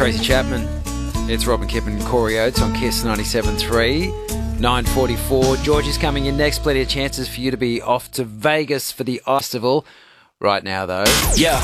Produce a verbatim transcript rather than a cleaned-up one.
Tracy Chapman. It's Robin Kippen and Corey Oates on Kiss ninety-seven point three. nine forty-four. George is coming in next. Plenty of chances for you to be off to Vegas for the festival. Right now, though. Yeah.